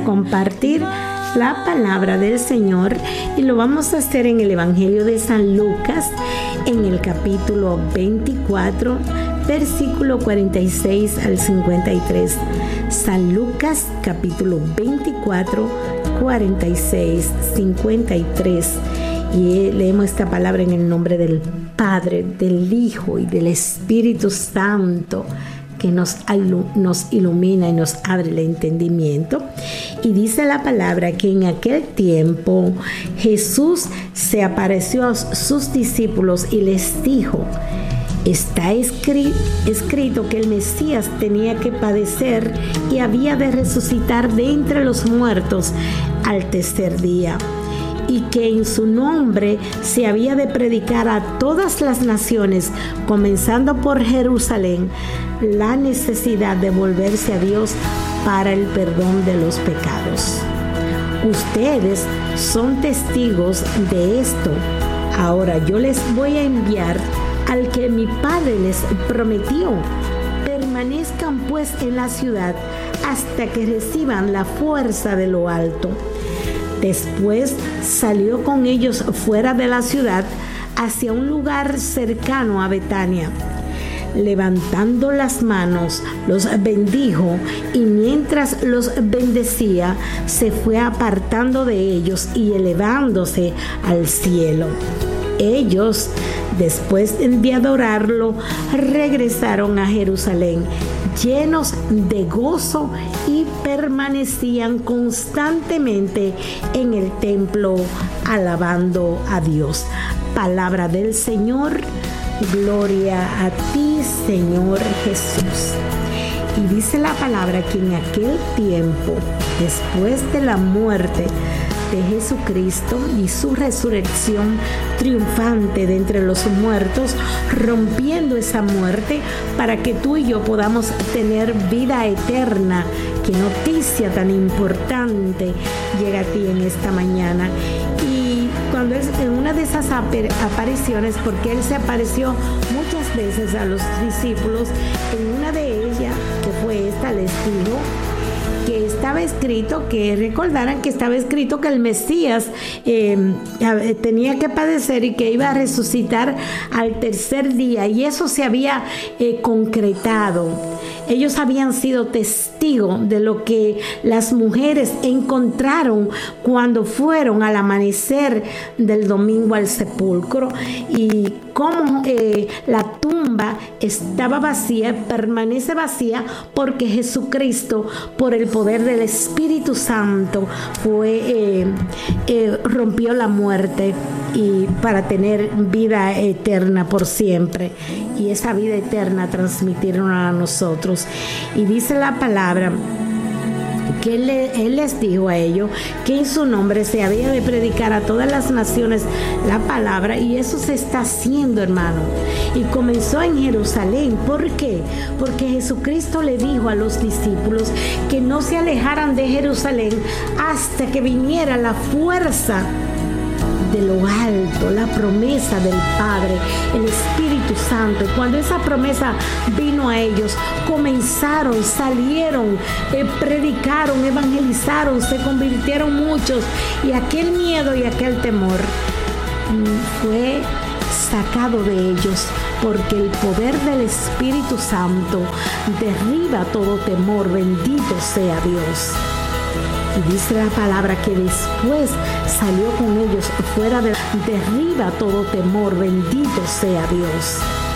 compartir la palabra del Señor y lo vamos a hacer en el Evangelio de San Lucas, en el capítulo 24, versículo 46 al 53. San Lucas, capítulo 24, 46, 53. Y leemos esta palabra en el nombre del Padre, del Hijo y del Espíritu Santo, que nos ilumina y nos abre el entendimiento. Y dice la palabra que en aquel tiempo Jesús se apareció a sus discípulos y les dijo: está escrito que el Mesías tenía que padecer y había de resucitar de entre los muertos al tercer día, y que en su nombre se había de predicar a todas las naciones, comenzando por Jerusalén, la necesidad de volverse a Dios para el perdón de los pecados. Ustedes son testigos de esto. Ahora yo les voy a enviar al que mi Padre les prometió. Permanezcan pues en la ciudad hasta que reciban la fuerza de lo alto. Después salió con ellos fuera de la ciudad hacia un lugar cercano a Betania. Levantando las manos, los bendijo, y mientras los bendecía, se fue apartando de ellos y elevándose al cielo. Ellos, después de adorarlo, regresaron a Jerusalén, llenos de gozo, y permanecían constantemente en el templo alabando a Dios. Palabra del Señor. Gloria a ti, Señor Jesús. Y dice la palabra que en aquel tiempo, después de la muerte de Jesucristo y su resurrección triunfante de entre los muertos, rompiendo esa muerte para que tú y yo podamos tener vida eterna. Qué noticia tan importante llega a ti en esta mañana. Y cuando es en una de esas apariciones, porque Él se apareció muchas veces a los discípulos, en una de ellas, que fue esta, les dijo que estaba escrito, que recordaran que estaba escrito que el Mesías tenía que padecer y que iba a resucitar al tercer día, y eso se había concretado. Ellos habían sido testigos de lo que las mujeres encontraron cuando fueron al amanecer del domingo al sepulcro, y cómo la tumba estaba vacía, permanece vacía, porque Jesucristo, por el poder del Espíritu Santo, rompió la muerte y para tener vida eterna por siempre, y esa vida eterna transmitieron a nosotros. Y dice la palabra que Él les dijo a ellos que en su nombre se había de predicar a todas las naciones la palabra, y eso se está haciendo, hermano. Y comenzó en Jerusalén. ¿Por qué? Porque Jesucristo le dijo a los discípulos que no se alejaran de Jerusalén hasta que viniera la fuerza de lo alto, la promesa del Padre, el Espíritu Santo. Y cuando esa promesa vino a ellos, comenzaron, salieron, predicaron, evangelizaron, se convirtieron muchos, y aquel miedo y aquel temor fue sacado de ellos, porque el poder del Espíritu Santo derriba todo temor. Bendito sea Dios. Y dice la palabra que después salió con ellos fuera derriba todo temor. Bendito sea Dios.